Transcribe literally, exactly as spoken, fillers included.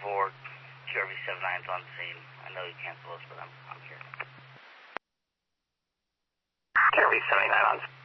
four, Q R V seventy-nine is on the scene. I know you can't close, but I'm, I'm here. Q R V seventy-nine on